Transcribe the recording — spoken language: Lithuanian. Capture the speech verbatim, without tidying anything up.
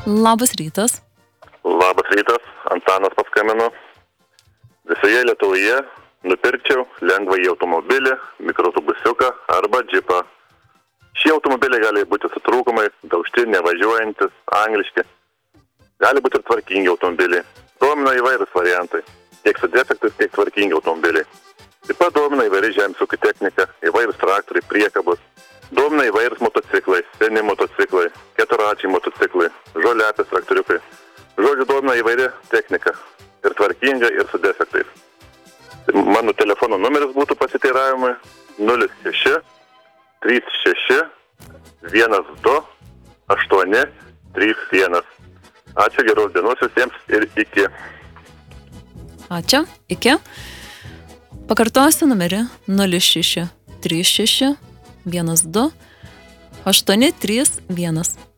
Labas rytas. Labas rytas, Antanas paskambino. Visoje Lietuvoje nupirkčiau lengvąjį automobilį, mikroautobusiuką arba džipą. Šie automobiliai gali būti su trūkumais, daužti, nevažiuojantis, angliški. Gali būti ir tvarkingi automobiliai. Domina įvairūs variantai. Tiek su defektais, tiek tvarkingi automobiliai. Taip pat domina įvairi žemės ūkio technika, įvairūs traktoriai, priekabos. Domina įvairūs motociklai, seni motociklai, keturračiai motociklai, žoliapės traktoriukai. Žodžiu, domina įvairi technika. Ir tvarkinga, ir su defektais. Mano telefono numeris būtų pasiteiravimui nulis šeši trys šeši vienas du aštuoni trys vienas. Ačiū, geros dienos visiems ir iki. Ačiū, iki. Pakartosiu numerį nulis šeši trys šeši vienas du aštuoni trys vienas.